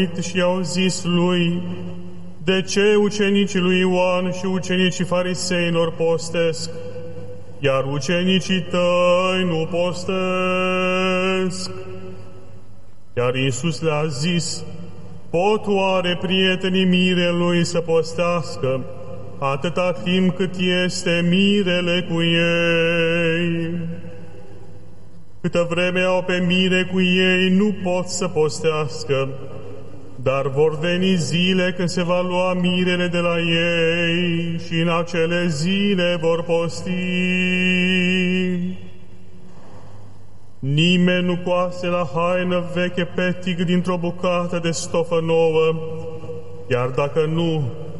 și i-au zis lui: de ce ucenicii lui Ioan și ucenicii fariseilor postesc, iar ucenicii tăi nu postesc? Iar Iisus le-a zis: pot oare prietenii mirelui să postească atâta timp cât este mirele cu ei? Câtă vreme au pe mire cu ei, nu pot să postească, dar vor veni zile când se va lua mirele de la ei și în acele zile vor posti. Nimeni nu coase la haină veche petic dintr-o bucată de stofă nouă, iar dacă nu,